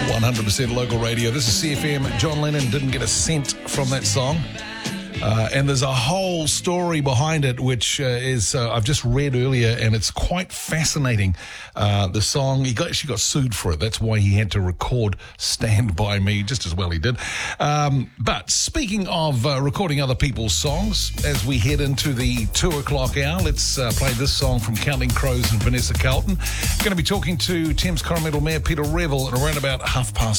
100% local radio. This is CFM. John Lennon didn't get a cent from that song. And there's a whole story behind it, which is I've just read earlier, and it's quite fascinating. The song, he actually got sued for it. That's why he had to record Stand By Me, just as well he did. But speaking of recording other people's songs, as we head into the 2 o'clock hour, let's play this song from Counting Crows and Vanessa Carlton. Going to be talking to Thames Coromandel Mayor Peter Revel at around about 7:30.